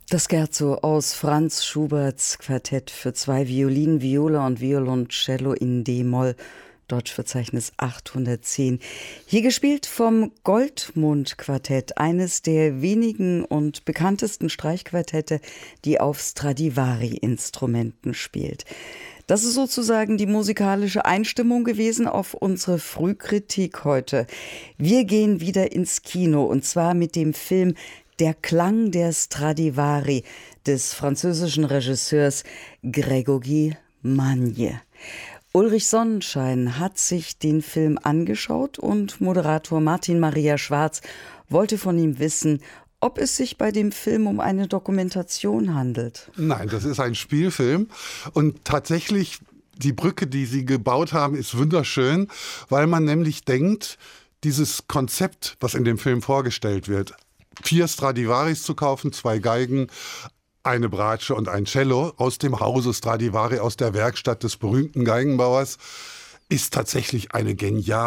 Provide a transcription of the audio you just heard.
Das Scherzo aus Franz Schuberts Quartett für zwei Violinen, Viola und Violoncello in D-Moll, Deutschverzeichnis 810. Hier gespielt vom Goldmund-Quartett, eines der wenigen und bekanntesten Streichquartette, die auf Stradivari-Instrumenten spielt. Das ist sozusagen die musikalische Einstimmung gewesen auf unsere Frühkritik heute. Wir gehen wieder ins Kino, und zwar mit dem Film Der Klang der Stradivari des französischen Regisseurs Grégory Magne. Ulrich Sonnenschein hat sich den Film angeschaut und Moderator Martin Maria Schwarz wollte von ihm wissen, ob es sich bei dem Film um eine Dokumentation handelt. Nein, das ist ein Spielfilm und tatsächlich die Brücke, die Sie gebaut haben, ist wunderschön, weil man nämlich denkt, dieses Konzept, was in dem Film vorgestellt wird, 4 Stradivaris zu kaufen, 2 Geigen, eine Bratsche und ein Cello aus dem Hause Stradivari, aus der Werkstatt des berühmten Geigenbauers, ist tatsächlich eine geniale